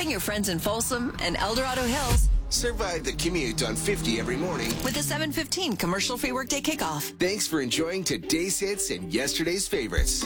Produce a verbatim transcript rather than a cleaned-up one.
helping your friends in Folsom and El Dorado Hills Survive the commute on fifty every morning with the seven fifteen commercial-free workday kickoff. Thanks for enjoying today's hits and yesterday's favorites.